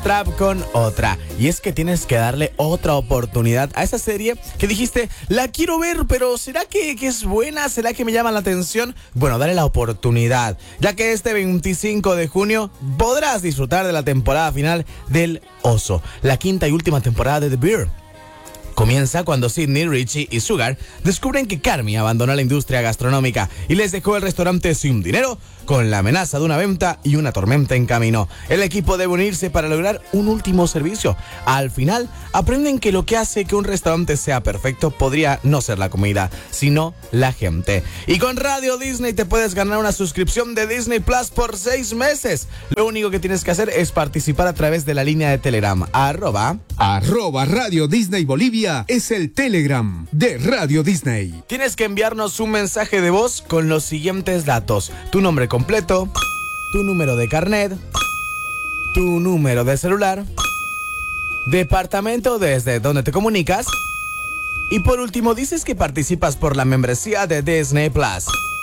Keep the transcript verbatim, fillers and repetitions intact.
Trap con otra. Y es que tienes que darle otra oportunidad a esa serie que dijiste, la quiero ver, pero ¿será que, que es buena? ¿Será que me llama la atención? Bueno, dale la oportunidad, ya que este veinticinco de junio podrás disfrutar de la temporada final del Oso, la quinta y última temporada de The Bear. Comienza cuando Sidney, Richie y Sugar descubren que Carmy abandonó la industria gastronómica y les dejó el restaurante sin dinero, con la amenaza de una venta y una tormenta en camino. El equipo debe unirse para lograr un último servicio. Al final, aprenden que lo que hace que un restaurante sea perfecto podría no ser la comida, sino la gente. Y con Radio Disney te puedes ganar una suscripción de Disney Plus por seis meses. Lo único que tienes que hacer es participar a través de la línea de Telegram, arroba... Arroba Radio Disney Bolivia es el Telegram de Radio Disney. Tienes que enviarnos un mensaje de voz con los siguientes datos: tu nombre completo, tu número de carnet, tu número de celular, departamento desde donde te comunicas y por último dices que participas por la membresía de Disney Plus.